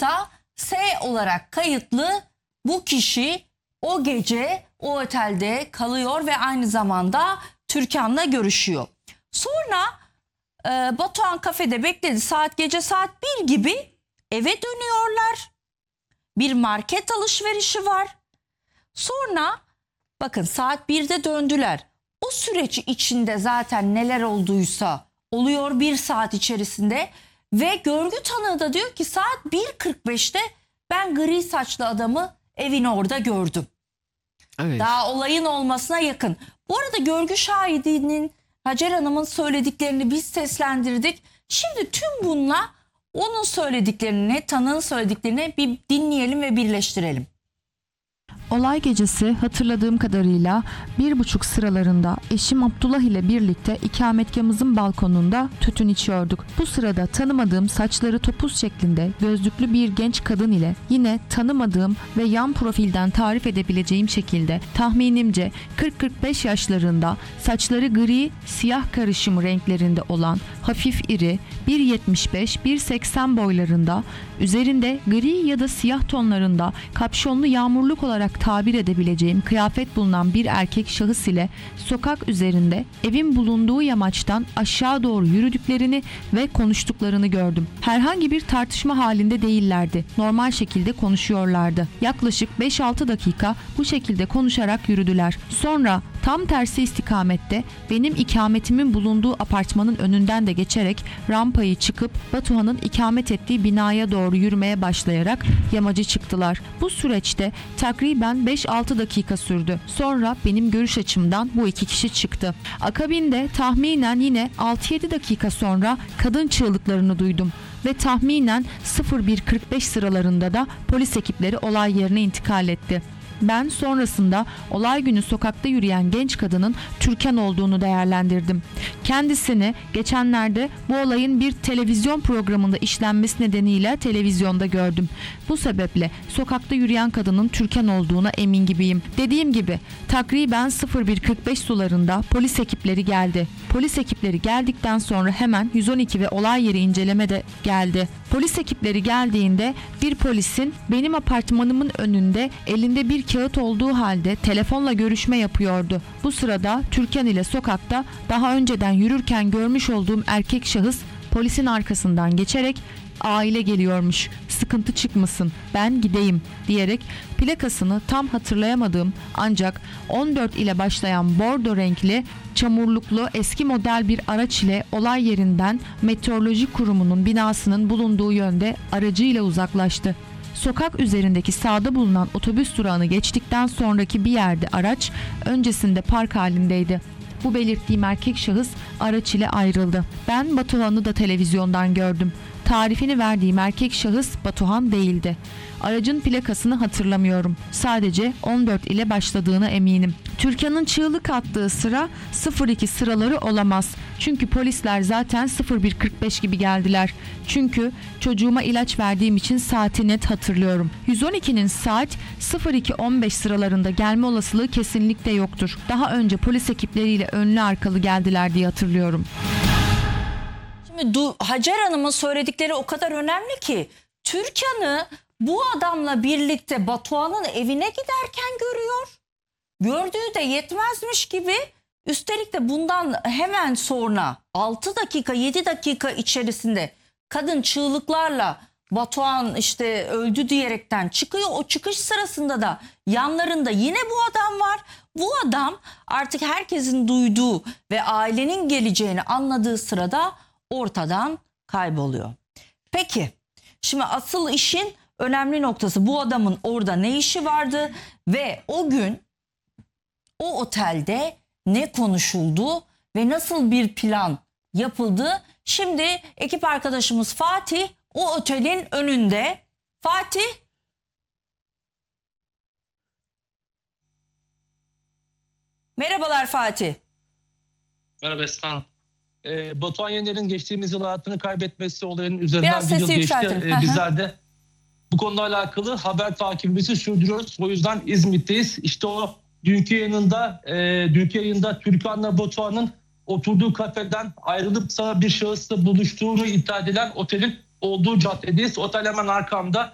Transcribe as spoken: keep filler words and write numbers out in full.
Sokakta S olarak kayıtlı bu kişi o gece o otelde kalıyor ve aynı zamanda Türkan'la görüşüyor. Sonra e, Batuhan kafede bekledi. Saat gece saat bir gibi eve dönüyorlar. Bir market alışverişi var. Sonra bakın saat birde döndüler. O süreç içinde zaten neler olduysa oluyor bir saat içerisinde ve görgü tanığı da diyor ki saat bir kırk beşte ben gri saçlı adamı evin orada gördüm. Evet. Daha olayın olmasına yakın. Bu arada görgü şahidinin Hacer Hanım'ın söylediklerini biz seslendirdik. Şimdi tüm bununla onun söylediklerini, tanığın söylediklerini bir dinleyelim ve birleştirelim. Olay gecesi hatırladığım kadarıyla bir buçuk sıralarında eşim Abdullah ile birlikte ikametgahımızın balkonunda tütün içiyorduk. Bu sırada tanımadığım saçları topuz şeklinde gözlüklü bir genç kadın ile yine tanımadığım ve yan profilden tarif edebileceğim şekilde tahminimce kırk kırk beş yaşlarında saçları gri siyah karışımı renklerinde olan hafif iri bir yetmiş beş bir seksen boylarında üzerinde gri ya da siyah tonlarında kapşonlu yağmurluk olarak tabir edebileceğim kıyafet bulunan bir erkek şahıs ile sokak üzerinde evin bulunduğu yamaçtan aşağı doğru yürüdüklerini ve konuştuklarını gördüm. Herhangi bir tartışma halinde değillerdi. Normal şekilde konuşuyorlardı. Yaklaşık beş altı dakika bu şekilde konuşarak yürüdüler. Sonra tam tersi istikamette benim ikametimin bulunduğu apartmanın önünden de geçerek rampayı çıkıp Batuhan'ın ikamet ettiği binaya doğru yürümeye başlayarak yamacı çıktılar. Bu süreçte takriben beş altı dakika sürdü. Sonra benim görüş açımdan bu iki kişi çıktı. Akabinde tahminen yine altı yedi dakika sonra kadın çığlıklarını duydum ve tahminen sıfır bir kırk beş sıralarında da polis ekipleri olay yerine intikal etti. Ben sonrasında olay günü sokakta yürüyen genç kadının Türkan olduğunu değerlendirdim. Kendisini geçenlerde bu olayın bir televizyon programında işlenmesi nedeniyle televizyonda gördüm. Bu sebeple sokakta yürüyen kadının Türkan olduğuna emin gibiyim. Dediğim gibi takriben sıfır bir kırk beş sularında polis ekipleri geldi. Polis ekipleri geldikten sonra hemen yüz on iki ve olay yeri inceleme de geldi. Polis ekipleri geldiğinde bir polisin benim apartmanımın önünde elinde bir kağıt olduğu halde telefonla görüşme yapıyordu. Bu sırada Türkan ile sokakta daha önceden yürürken görmüş olduğum erkek şahıs polisin arkasından geçerek aile geliyormuş, sıkıntı çıkmasın, ben gideyim diyerek plakasını tam hatırlayamadığım ancak on dört ile başlayan bordo renkli çamurluklu eski model bir araç ile olay yerinden meteoroloji kurumunun binasının bulunduğu yönde aracıyla uzaklaştı. Sokak üzerindeki sağda bulunan otobüs durağını geçtikten sonraki bir yerde araç öncesinde park halindeydi. Bu belirttiğim erkek şahıs araç ile ayrıldı. Ben Batuhan'ı da televizyondan gördüm. Tarifini verdiğim erkek şahıs Batuhan değildi. Aracın plakasını hatırlamıyorum. Sadece on dört ile başladığına eminim. Türkan'ın çığlık attığı sıra sıfır iki sıraları olamaz. Çünkü polisler zaten sıfır bir kırk beş gibi geldiler. Çünkü çocuğuma ilaç verdiğim için saati net hatırlıyorum. yüz on ikinin saat sıfır iki on beş sıralarında gelme olasılığı kesinlikle yoktur. Daha önce polis ekipleriyle önlü arkalı geldiler diye hatırlıyorum. Şimdi Hacer Hanım'ın söyledikleri o kadar önemli ki Türkan'ı bu adamla birlikte Batuhan'ın evine giderken görüyor. Gördüğü de yetmezmiş gibi üstelik de bundan hemen sonra altı dakika yedi dakika içerisinde kadın çığlıklarla Batuhan işte öldü diyerekten çıkıyor. O çıkış sırasında da yanlarında yine bu adam var. Bu adam artık herkesin duyduğu ve ailenin geleceğini anladığı sırada ortadan kayboluyor. Peki şimdi asıl işin önemli noktası bu adamın orada ne işi vardı ve o gün o otelde ne konuşuldu ve nasıl bir plan yapıldı? Şimdi ekip arkadaşımız Fatih o otelin önünde. Fatih. Merhabalar Fatih. Merhaba Esra. Ee, Batuhan Yener'in geçtiğimiz yıl hayatını kaybetmesi olayının üzerinden Biraz bir yıl sesi geçti. yükseltin. Ee, bizler de bu konuyla alakalı haber takibimizi sürdürüyoruz. O yüzden İzmit'teyiz. İşte o dünkü yayınında, e, dünkü yayında Türkan'la Batuhan'ın oturduğu kafeden ayrılıp sana bir şahısla buluştuğunu iddia edilen otelin olduğu caddedeyiz. Otel hemen arkamda.